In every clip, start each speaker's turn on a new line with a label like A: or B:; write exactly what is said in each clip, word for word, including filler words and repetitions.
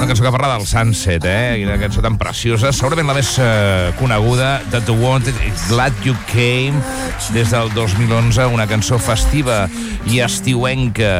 A: Una cançó que parla del Sunset, eh? Una cançó tan preciosa, segurament la més eh, coneguda, That the Wanted, Glad You Came, des del dos mil onze, una cançó festiva i estiuenca.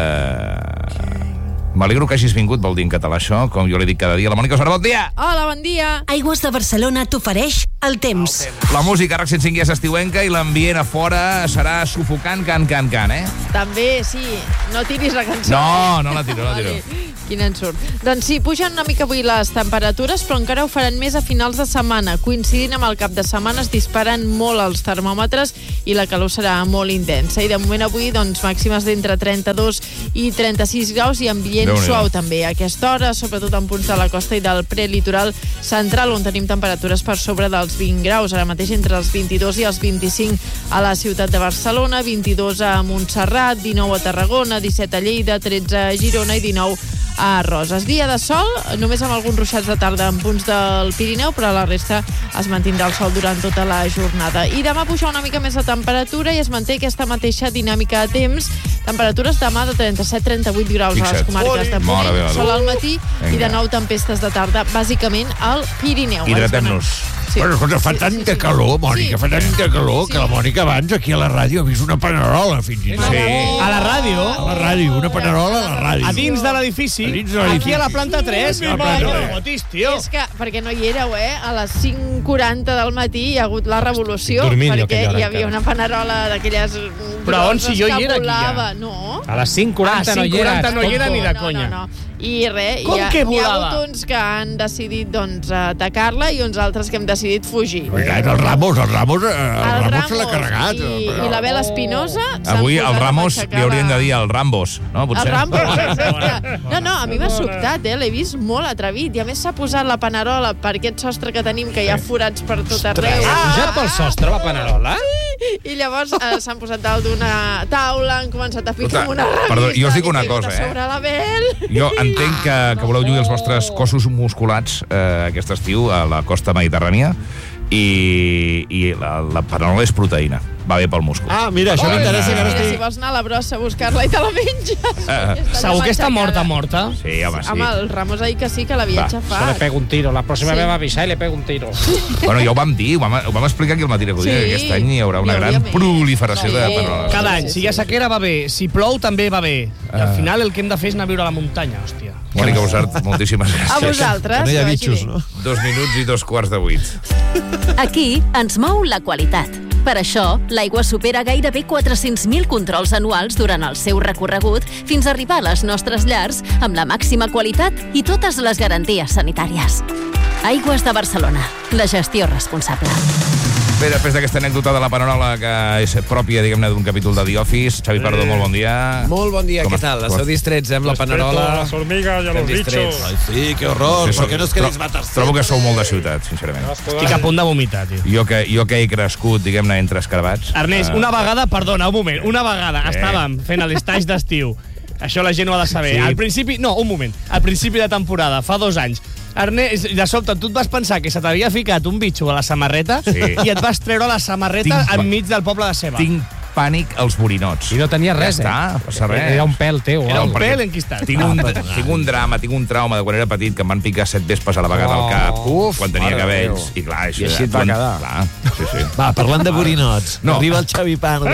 A: M'alegro que hagis vingut, vol dir en català això, com jo li dic cada dia. La Mònica Osona, bon dia!
B: Hola, bon dia!
C: Aigües de Barcelona t'ofereix el temps.
A: La música RAC cent cinc ja és estiuenca i l'ambient a fora serà sufocant, can, can, can, eh?
B: També, sí. No tiris la cançó.
A: No, no la tiro, no la tiro.
B: Vale. Quin ensurt. Doncs sí, pugen una mica avui les temperatures, però encara ho faran més a finals de setmana. Coincidint amb el cap de setmana es disparen molt els termòmetres i la calor serà molt intensa. I de moment avui, doncs, màximes d'entre trenta-dos i trenta-sis graus i ambient suau també. A aquesta hora, sobretot en punts de la costa i del prelitoral central, on tenim temperatures per sobre dels vint graus. Ara mateix entre els vint-i-dos i els vint-i-cinc a la ciutat de Barcelona, vint-i-dos a Montserrat, dinou a Tarragona, disset a Lleida, tretze a Girona i dinou a Roses. Dia de sol, només amb alguns ruixats de tarda en punts del Pirineu, però la resta es mantindrà el sol durant tota la jornada. I demà puja una mica més la temperatura i es manté aquesta mateixa dinàmica de temps. Temperatures demà de trenta-set a trenta-vuit graus a les comarques de Ponent, sol al matí i de nou tempestes de tarda, bàsicament al Pirineu.
A: Hidratem-nos.
D: Sí. Bueno, escolta, fa tanta calor, Mònica, sí. fa tanta calor, sí. que la Mònica abans aquí a la ràdio ha vist una panerola, fins i tot.
A: Sí.
E: A la ràdio?
D: A la ràdio, una panerola a la ràdio.
E: A dins de l'edifici, aquí a la planta tres.
D: A la planta tres.
E: Fotis, tio.
B: És que, perquè no hi éreu, eh? A les cinc quaranta del matí hi ha hagut la revolució,
F: Dormint,
B: perquè
F: hora,
B: hi havia una panerola d'aquelles
E: Però on, si jo hi era aquí ja?
B: No.
F: A les cinc quaranta
E: ah,
F: no hi era.
E: no hi era ni de conya.
B: No, no, no. I res,
E: Com
B: hi ha,
E: que
B: hi ha
E: volava?
B: hagut uns que han decidit doncs, atacar-la i uns altres que hem decidit fugir.
D: Oigan, el Ramos, el Ramos, el, el Ramos se l'ha carregat.
B: I, i la Bela Espinosa s'han
A: Avui
B: posat
A: al
B: a
A: Ramos
B: aixecar
A: li haurien
B: la-
A: de dir el Rambos, no? Potser.
B: El Rambos, exacte. No, no, a mi m'ha sobtat, eh? L'he vist molt atrevit. I a més s'ha posat la panerola per aquest sostre que tenim, que hi ha forats per tot arreu.
F: Ha pujat pel sostre la panerola?
B: I llavors eh, s'han posat dalt d'una taula, han començat a ficar amb una revista.
A: Perdó, jo us dic una
B: i
A: cosa, eh?
B: sobre la Bel.
A: Jo entenc que, que voleu lluir els vostres cossos musculats eh, aquest estiu a la costa mediterrània i, i la, la panerola és proteïna. Va bé pel múscul.
D: Ah, mira, això
A: Oh,
D: m'interessa que ara
B: Mira, si
D: estic...
B: vols anar a la brossa a buscar-la i te la menges.
A: Eh,
E: Segur que està morta, morta.
A: Sí, home, sí.
B: Home, el Ramos ha dit que sí, que l'havia
A: Va,
F: Se le
B: aixafat.
F: pego un tiro. La pròxima
B: Sí.
F: sí. me va avisar i le pego un tiro.
A: Bueno, ja ho vam dir, ho vam, ho vam explicar aquí al matí de Codina,
B: Sí.
A: que aquest any hi haurà una
B: Hi hauria
A: gran
B: més.
A: proliferació
B: Sí.
A: de paneroles.
E: Cada any, si hi ha sequera va bé, si plou també va bé. I al
A: Ah.
E: final el que hem de fer és anar a viure a la muntanya, hòstia.
A: Mònica Usart, moltíssimes gràcies.
B: A vosaltres.
D: Que no hi ha
B: que vagi
D: bitxos,
B: bé.
D: no?
A: Dos minuts i dos quarts de vuit.
C: Aquí ens mou la qualitat. Per això, l'aigua supera gairebé quatre-cents mil controls anuals durant el seu recorregut fins a arribar a les nostres llars amb la màxima qualitat i totes les garanties sanitàries. Aigües de Barcelona. La gestió responsable.
A: Bé, després d'aquesta anècdota de la panerola que és pròpia, diguem-ne, d'un capítol de The Office, Xavi Pardo, molt bon dia.
G: Molt bon dia,
A: Com
G: què
A: es-
G: tal?
A: com
G: Esteu
A: es-
G: distrets, eh, amb la panerola.
H: A las hormigas y a los
G: Estem distrets.
H: bichos.
D: Ai, sí, que horror.
A: Sí,
D: Per què no es queréis
A: tro-
D: matar?
A: Trobo que sou molt de ciutat, sincerament.
E: Estic a punt de vomitar, tio.
A: Jo que, jo que he crescut, diguem-ne, entre escarabats.
E: Ernest,
A: eh,
E: una vegada, perdona, un moment, una vegada
A: Sí.
E: estàvem fent l'estatge d'estiu. Això la gent ho ha de saber.
A: Sí.
E: Al principi, no, un moment, al principi de temporada, fa dos anys, Ernest, de sobte, tu et vas pensar que se t'havia ficat un bitxo a la samarreta
A: Sí.
E: i et vas treure la samarreta
A: Tinc-
E: enmig del poble de Ceba.
A: Tinc pànic als borinots.
F: I no tenia res,
A: ja està,
F: eh?
A: passa res.
F: Era un pèl teu.
E: Era un
F: o alguna
E: pèl
F: cosa.
E: enquistat.
A: Tinc un, tinc un drama, tinc un trauma de quan era petit que em van picar set vespes a la vegada
F: Oh,
A: al cap
F: uf,
A: quan tenia
F: mare
A: cabells.
F: de
A: I clar, això
G: I així et va
A: quan-
G: quedar.
A: Clar, sí, sí.
D: Va, parlant de borinots.
A: No.
D: Arriba el Xavi Pardo.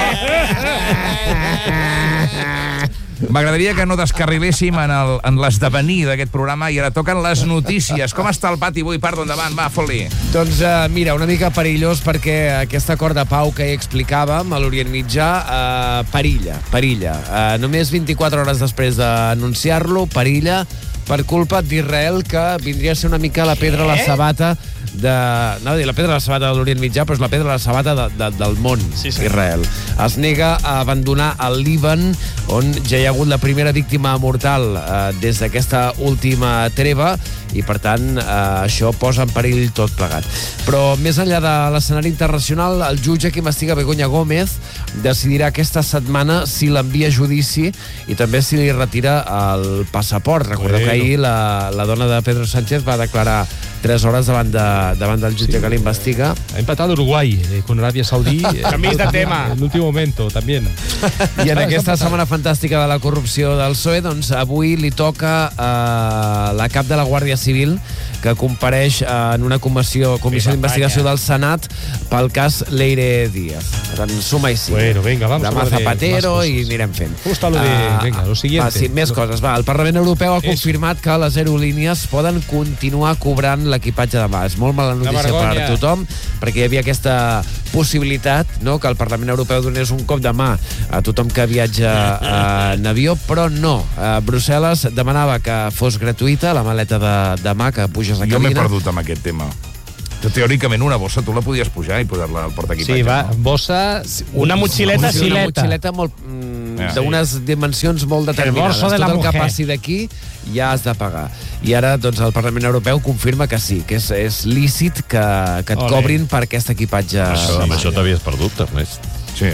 A: M'agradaria que no descarriléssim en el- en l'esdevenir d'aquest programa i ara toquen les notícies. Com està el pati avui? Pardo, endavant, va, fot-li.
G: Doncs uh, mira, una mica perillós perquè aquest acord de pau que hi explicàvem a l'Orient Mitjà uh, perilla, perilla. Uh, només vint-i-quatre hores després d'anunciar-lo, perilla per culpa d'Israel, que vindria a ser una mica la pedra a la sabata de... No, dir la pedra a la sabata de l'Orient Mitjà, però és la pedra a la sabata de, de, del món,
E: Sí, sí.
G: Israel. Es nega a abandonar el Líban, on ja hi ha hagut la primera víctima mortal eh, des d'aquesta última treva, i per tant eh, això posa en perill tot plegat. Però més enllà de l'escenari internacional, el jutge que investiga Begoña Gómez decidirà aquesta setmana si l'envia a judici i també si li retira el passaport. Recordeu que ahir la, la dona de Pedro Sánchez va declarar tres hores davant, de, davant del jutge que l'investiga.
F: Ha empatado Uruguay eh, con Arabia Saudí. eh,
E: Canvis de tema.
F: En el último momento, también.
G: I en aquesta setmana fantàstica de la corrupció del P S O E, doncs avui li toca eh, la cap de la Guàrdia Civil, que compareix en una comissió, comissió d'investigació del Senat pel cas Leire Díaz. Per tant, suma i sí.
F: Bueno, venga, vamos
G: Demà
F: a hablar de
G: Zapatero
F: más
G: i
F: cosas.
G: anirem fent.
F: Justo a lo de...
G: Ah,
F: venga, lo siguiente.
G: Va, sí, més coses. Va, el Parlament Europeu ha confirmat que les aerolínies poden continuar cobrant l'equipatge de mà. És molt mala notícia per tothom, perquè hi havia aquesta possibilitat, no?, que el Parlament Europeu donés un cop de mà a tothom que viatja en avió, però no. Brussel·les demanava que fos gratuïta la maleta de, de mà que puges a cabina.
A: Jo m'he perdut amb aquest tema. Teòricament una bossa tu la podies pujar i posar-la al portaequipatge.
E: Sí, va,
A: no?
E: bossa, una motxileta,
G: Una
E: sileta.
G: motxileta molt, mm,
A: Ja.
G: d'unes dimensions molt determinades.
E: bolso de la
G: Tot el que
E: mujer.
G: passi d'aquí ja has de pagar. I ara doncs, el Parlament Europeu confirma que sí, que és, és lícit que, que et
E: Ole.
G: cobrin per aquest equipatge.
H: Això, amb això t'havies perdut, Ernest.
A: Sí.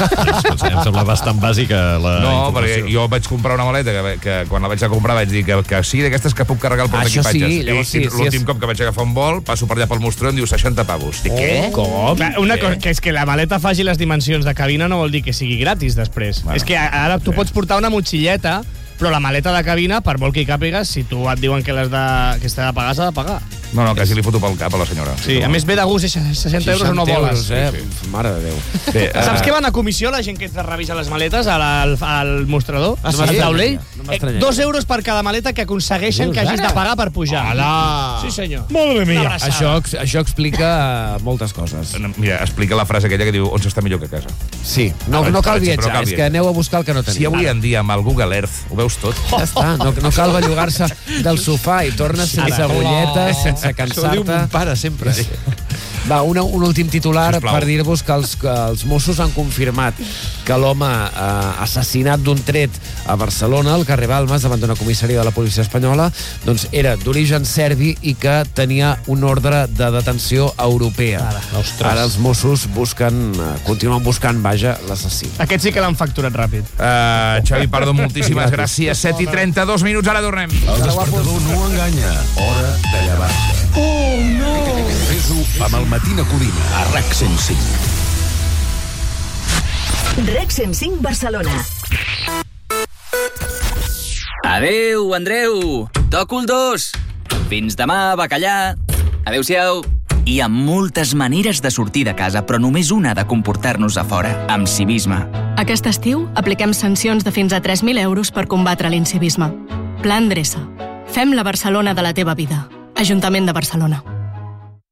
H: Em sembla bastant bàsica la
A: No,
H: informació.
A: perquè jo vaig comprar una maleta que, que quan la vaig a comprar vaig dir que, que sí, d'aquestes que puc carregar el
G: Això
A: portaequipatges.
G: sí, llavors sí,
A: I
G: sí,
A: l'últim
G: és-
A: cop que vaig agafar un vol, passo per allà pel mostró i em diu seixanta pavos. Dic, què?
E: Com? Una cosa, que és que la maleta faci les dimensions de cabina no vol dir que sigui gratis després.
A: Bueno,
E: és que ara tu
A: sí.
E: pots portar una motxilleta, però la maleta de cabina, per molt que hi càpigues, si tu et diuen que l'has de, que s'ha de pagar, s'ha de pagar.
A: No, no, quasi li foto pel cap a la senyora.
E: Sí, a més ve de gust, seixanta euros o no voles.
G: euros, eh? Mare de Déu.
A: Bé,
E: Saps
A: eh,
E: que van a comissió la gent que et revisa les maletes al, al, al mostrador?
G: Ah, sí?
E: Al taulell?
G: No m'estranyaria.
E: Eh, dos euros per cada maleta que aconsegueixen que hagis de pagar per pujar.
G: Hola!
E: Sí, senyor.
F: Madre
E: Una
F: mía.
E: abraçada.
G: Això, ex- això explica eh, moltes coses.
A: Mira, explica la frase aquella que diu on s'està millor que a casa.
G: Sí, no, no cal
A: Però
G: viatjar,
A: cal
G: és que
A: viatjar.
G: aneu a buscar el que no teniu.
A: Si avui en dia amb el Google Earth ho veus tot,
G: Ja està, no, no cal bellugar-se del sofà i tornes sense
E: Ara.
G: agulletes, sense
D: Això ho diu
G: cansar-te.
D: mon pare sempre.
G: Va, una, un últim titular
A: Sisplau.
G: per dir-vos que els, que els Mossos han confirmat que l'home eh, assassinat d'un tret a Barcelona, al carrer Balmes, davant d'una comissaria de la policia espanyola, doncs era d'origen serbi i que tenia un ordre de detenció europea.
E: Ara,
F: ostres.
G: Ara els Mossos busquen, eh, continuen buscant, vaja, l'assassí.
E: Aquest sí que l'han facturat ràpid.
A: Uh, Xavi Pardo, moltíssimes gràcies. set i trenta-dos minuts, ara tornem.
I: El despertador no enganya. Hora de llevar-se. Oh, no! Fes-ho amb el Matina Codina, a RAC cent cinc.
J: RAC cent cinc Barcelona.
K: Adeu, Andreu. Toco el dos. Fins demà, bacallà. Adéu-siau. Hi ha moltes maneres de sortir de casa, però només una de comportar-nos a fora, amb civisme.
L: Aquest estiu apliquem sancions de fins a tres mil euros per combatre l'incivisme. Plan Dreça. Fem la Barcelona de la teva vida. Ajuntament de Barcelona.